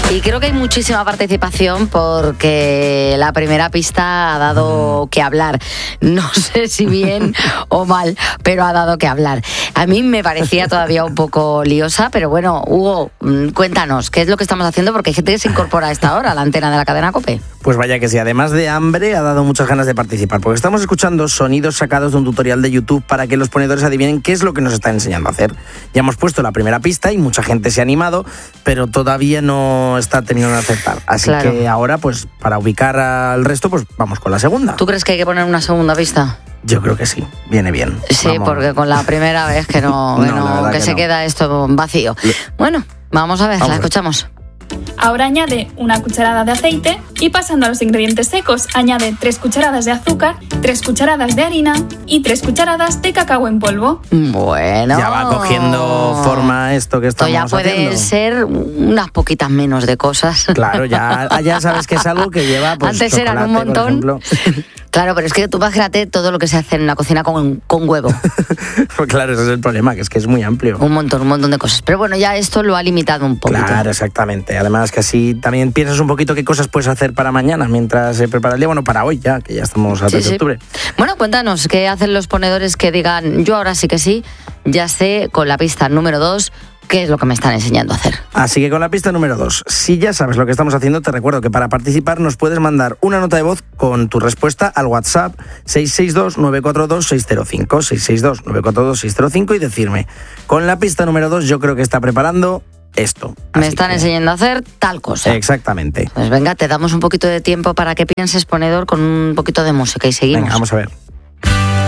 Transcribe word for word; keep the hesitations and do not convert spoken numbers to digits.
Y creo que hay muchísima participación porque la primera pista ha dado que hablar. No sé si bien o mal, pero ha dado que hablar. A mí me parecía todavía un poco liosa, pero bueno, Hugo, cuéntanos, ¿qué es lo que estamos haciendo? Porque hay gente que se incorpora a esta hora a la antena de la cadena COPE. Pues vaya que sí, además de hambre, ha dado muchas ganas de participar, porque estamos escuchando sonidos sacados de un tutorial de YouTube para que los ponedores adivinen qué es lo que nos están enseñando a hacer. Ya hemos puesto la primera pista y mucha gente se ha animado, pero todavía no está terminando de acertar. Así claro. que ahora, pues, para ubicar al resto, pues vamos con la segunda. ¿Tú crees que hay que poner una segunda pista? Yo creo que sí, viene bien. Sí, vamos. Porque con la primera vez que no, que, no, no, que, que se no. queda esto vacío. Bueno, vamos a ver, vamos la escuchamos. Ahora añade una cucharada de aceite y pasando a los ingredientes secos, añade tres cucharadas de azúcar, tres cucharadas de harina y tres cucharadas de cacao en polvo. Bueno. Ya va cogiendo forma esto que estamos haciendo. Esto ya puede haciendo. ser unas poquitas menos de cosas. Claro, ya, ya sabes que es algo que lleva pues, antes eran un montón. Claro, pero es que tú imagínate todo lo que se hace en la cocina con, con huevo. Pues claro, ese es el problema, que es que es muy amplio. Un montón, un montón de cosas. Pero bueno, ya esto lo ha limitado un poquito. Claro, exactamente. Además que así también piensas un poquito qué cosas puedes hacer para mañana mientras se prepara el día. Bueno, para hoy ya, que ya estamos a tres sí, de octubre. Sí. Bueno, cuéntanos, ¿qué hacen los ponedores que digan, yo ahora sí que sí, ya sé, con la pista número dos, qué es lo que me están enseñando a hacer? Así que con la pista número dos, si ya sabes lo que estamos haciendo, te recuerdo que para participar nos puedes mandar una nota de voz con tu respuesta al WhatsApp seis seis dos, nueve cuatro dos, seis cero cinco, seis seis dos, nueve cuatro dos, seis cero cinco y decirme, con la pista número dos yo creo que está preparando esto. Me están que... enseñando a hacer tal cosa. Exactamente. Pues venga, te damos un poquito de tiempo para que pienses, ponedor, con un poquito de música y seguimos. Venga, vamos a ver.